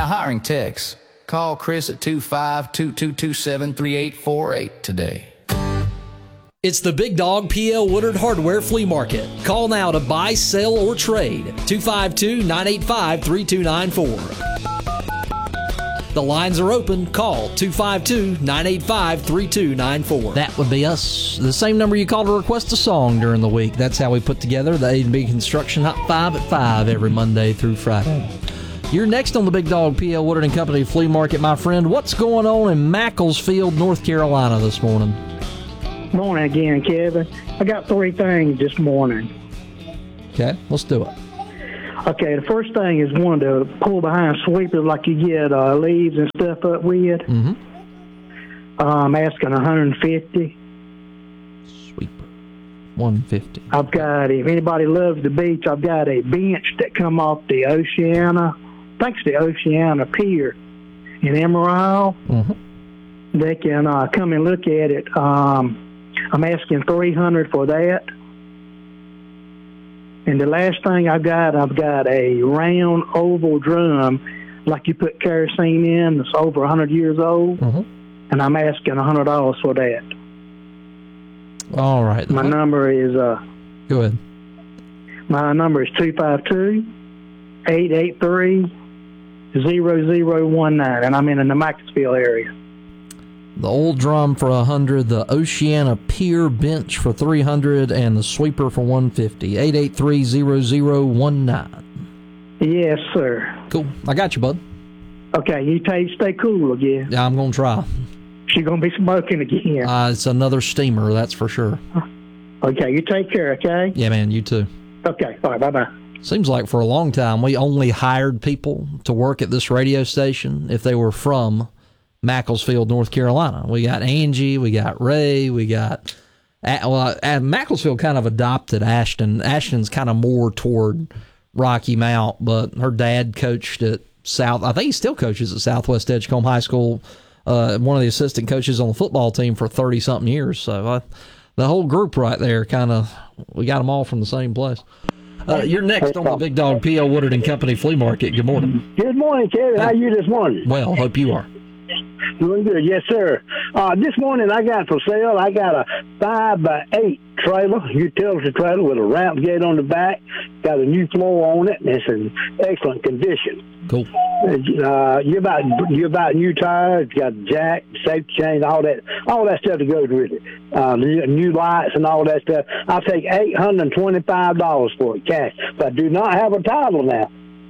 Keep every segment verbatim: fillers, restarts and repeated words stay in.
Now, hiring techs. Call Chris at two five two, two two seven, three eight four eight today. It's the Big Dog P L Woodard Hardware Flea Market. Call now to buy, sell, or trade. two five two, nine eight five, three two nine four. The lines are open. Call two five two, nine eight five, three two nine four. That would be us. The same number you call to request a song during the week. That's how we put together the A and B Construction Hot five at five every Monday through Friday. You're next on the Big Dog P L Woodard and Company Flea Market, my friend. What's going on in Macclesfield, North Carolina this morning? Morning again, Kevin. I got three things this morning. Okay, let's do it. Okay, the first thing is one to pull behind sweepers like you get uh, leaves and stuff up with. Mm-hmm. Uh, I'm asking one hundred fifty. Sweeper, one hundred fifty. I've got, if anybody loves the beach, I've got a bench that come off the Oceana, I think it's the Oceana Pier in Emerald. Mm-hmm. They can uh, come and look at it. Um, I'm asking three hundred for that. And the last thing I've got, I've got a round oval drum like you put kerosene in that's over one hundred years old. Mm-hmm. And I'm asking one hundred dollars for that. All right. My number is... Uh, Go ahead. My number is two five two, eight eight three, zero zero one nine, and I'm in the Macclesfield area. The old drum for one hundred, the Oceana Pier bench for three hundred, and the sweeper for one hundred fifty. eight eight three, zero zero one nine. Yes, sir. Cool. I got you, bud. Okay, you take, stay cool again. Yeah, I'm going to try. She's going to be smoking again. Uh, it's another steamer, that's for sure. Okay, you take care, okay? Yeah, man, you too. Okay, all right, bye-bye. Seems like for a long time we only hired people to work at this radio station if they were from Macclesfield, North Carolina. We got Angie, we got Ray, we got... Well, Macclesfield kind of adopted Ashton. Ashton's kind of more toward Rocky Mount, but her dad coached at South... I think he still coaches at Southwest Edgecombe High School, uh, one of the assistant coaches on the football team for thirty-something years. So uh, the whole group right there kind of... We got them all from the same place. Uh, you're next on the Big Dog P L Woodard and Company Flea Market. Good morning. Good morning, Kevin. How are you this morning? Well, hope you are. Doing good, yes, sir. Uh, this morning I got for sale, I got a five by eight trailer, utility trailer with a ramp gate on the back. Got a new floor on it, and it's in excellent condition. Cool. Uh, you're about you're about new tires, got jack, safety chains, all that, all that stuff that goes with it. Uh, new, new lights and all that stuff. I'll take eight hundred and twenty-five dollars for it cash, but I do not have a title now.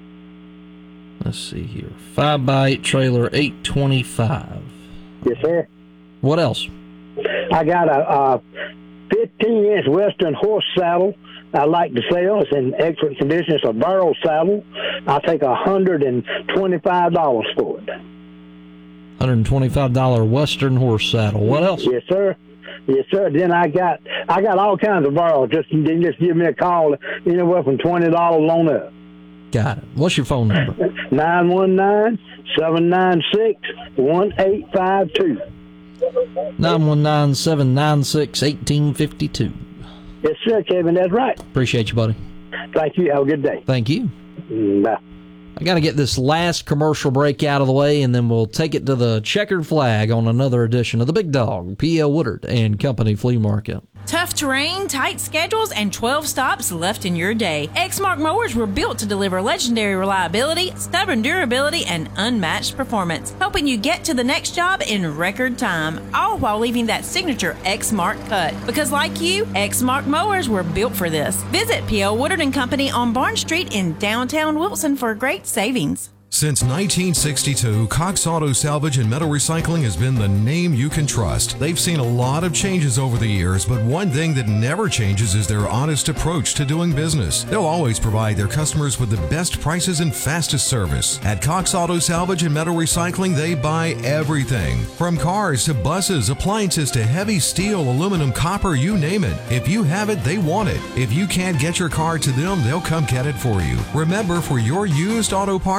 Let's see here. Five by eight trailer, eight twenty-five. Yes, sir. What else? I got a, a fifteen inch Western horse saddle. I like to sell. It's in excellent condition. It's a barrel saddle. I'll take a hundred and twenty-five dollars for it. one hundred twenty-five dollars Western horse saddle. What else? Yes, sir. Yes, sir. Then I got I got all kinds of barrels. Just then just give me a call. Anywhere from twenty dollars on up. Got it. What's your phone number? nine one nine, seven nine six, one eight five two. nine one nine, seven nine six, one eight five two. Yes, sir, Kevin. That's right. Appreciate you, buddy. Thank you. Have a good day. Thank you. Bye. I got to get this last commercial break out of the way, and then we'll take it to the checkered flag on another edition of the Big Dog P L Woodard and Company Flea Market. Tough terrain, tight schedules, and twelve stops left in your day. Exmark mowers were built to deliver legendary reliability, stubborn durability, and unmatched performance, helping you get to the next job in record time, all while leaving that signature Exmark cut. Because like you, Exmark mowers were built for this. Visit P L Woodard and Company on Barn Street in downtown Wilson for great savings. Since nineteen sixty-two, Cox Auto Salvage and Metal Recycling has been the name you can trust. They've seen a lot of changes over the years, but one thing that never changes is their honest approach to doing business. They'll always provide their customers with the best prices and fastest service. At Cox Auto Salvage and Metal Recycling, they buy everything. From cars to buses, appliances to heavy steel, aluminum, copper, you name it. If you have it, they want it. If you can't get your car to them, they'll come get it for you. Remember, for your used auto parts, come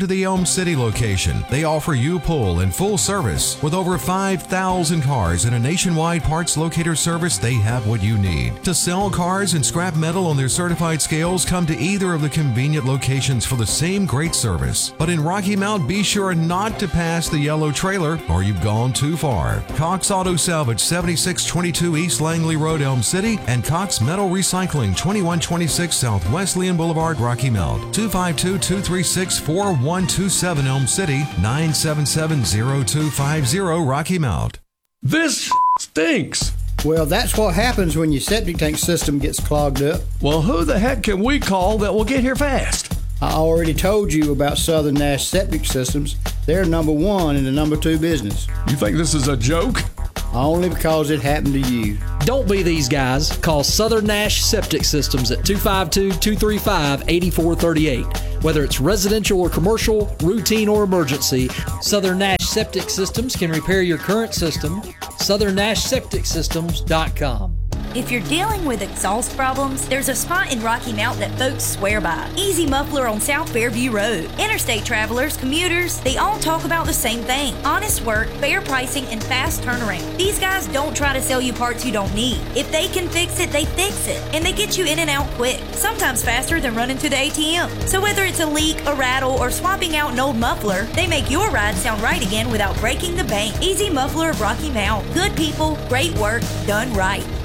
to the Elm City location. They offer U-Pull and full service. With over five thousand cars and a nationwide parts locator service, they have what you need. To sell cars and scrap metal on their certified scales, come to either of the convenient locations for the same great service. But in Rocky Mount, be sure not to pass the yellow trailer or you've gone too far. Cox Auto Salvage, seventy-six twenty-two East Langley Road, Elm City, and Cox Metal Recycling, twenty-one twenty-six South Wesleyan Boulevard, Rocky Mount. two five two, two three six, four one two seven Elm City, nine seven seven, zero two five zero Rocky Mount. This stinks. Well, that's what happens when your septic tank system gets clogged up. Well, who the heck can we call that will get here fast? I already told you about Southern Nash Septic Systems. They're number one in the number two business. You think this is a joke? Only because it happened to you. Don't be these guys. Call Southern Nash Septic Systems at two five two, two three five, eight four three eight. Whether it's residential or commercial, routine or emergency, Southern Nash Septic Systems can repair your current system. southern nash septic systems dot com. If you're dealing with exhaust problems, there's a spot in Rocky Mount that folks swear by. Easy Muffler on South Fairview Road. Interstate travelers, commuters, they all talk about the same thing. Honest work, fair pricing, and fast turnaround. These guys don't try to sell you parts you don't need. If they can fix it, they fix it. And they get you in and out quick. Sometimes faster than running to the A T M. So whether it's a leak, a rattle, or swapping out an old muffler, they make your ride sound right again without breaking the bank. Easy Muffler of Rocky Mount. Good people, great work, done right.